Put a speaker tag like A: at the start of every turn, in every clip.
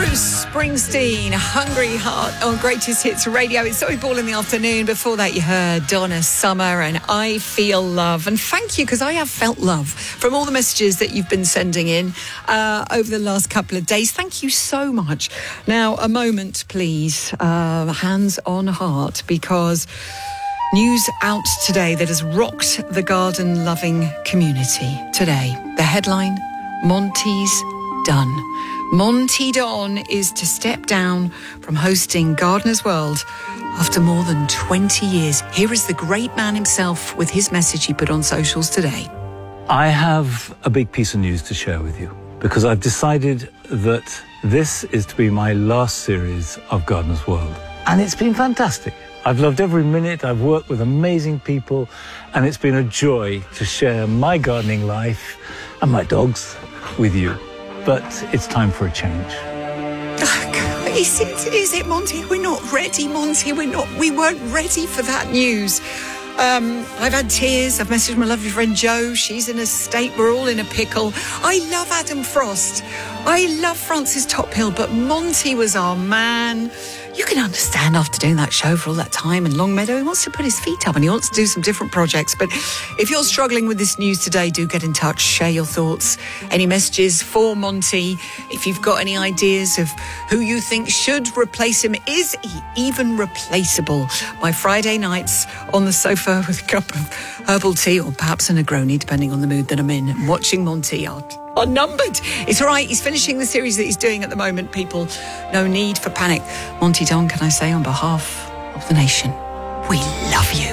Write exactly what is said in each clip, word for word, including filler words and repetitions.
A: Bruce Springsteen, Hungry Heart on Greatest Hits Radio. It's Zoe Ball in the afternoon. Before that, you heard Donna Summer and I Feel Love. And thank you, because I have felt love from all the messages that you've been sending in uh, over the last couple of days. Thank you so much. Now, a moment, please. Uh, hands on heart, because news out today that has rocked the garden-loving community today. The headline, Monty's done. Monty Don is to step down from hosting Gardener's World after more than twenty years. Here is the great man himself with his message he put on socials today.
B: I have a big piece of news to share with you, because I've decided that this is to be my last series of Gardener's World. And it's been fantastic. I've loved every minute. I've worked with amazing people, and it's been a joy to share my gardening life and my dogs with you. But it's time for a change.
A: Is it, is it, Monty? We're not ready, Monty. We're not, we weren't ready for that news. Um, I've had tears. I've messaged my lovely friend Jo. She's in a state. We're all in a pickle. I love Adam Frost. I love Francis Tophill, but Monty was our man. You can understand after doing that show for all that time in Longmeadow, he wants to put his feet up and he wants to do some different projects. But if you're struggling with this news today, do get in touch, share your thoughts, any messages for Monty. If you've got any ideas of who you think should replace him, is he even replaceable? My Friday nights on the sofa with a cup of herbal tea, or perhaps a Negroni, depending on the mood that I'm in, and watching Monty are, are numbered. It's all right. He's finishing the series that he's doing at the moment, people. No need for panic. Monty Don, can I say on behalf of the nation, we love you.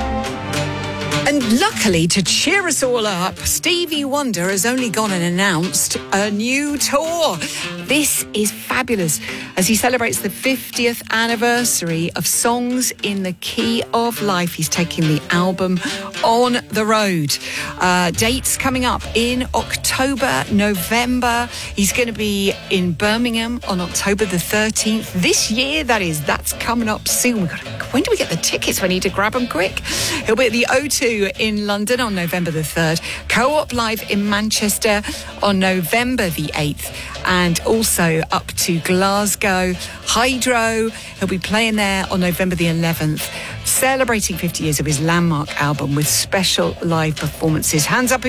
A: And luckily, to cheer us all up, Stevie Wonder has only gone and announced a new tour. This is fabulous, as he celebrates the fiftieth anniversary of Songs in the Key of Life. He's taking the album on the road. Uh, dates coming up in October, November. He's going to be in Birmingham on October the thirteenth. This year, that is. That's coming up soon. We've got to, when do we get the tickets? We need to grab them quick. He'll be at the O two in London on November the third. Co-op Live in Manchester on November the eighth. And also up to Glasgow. Hydro, he'll be playing there on November the eleventh, celebrating fifty years of his landmark album with special live performances. Hands up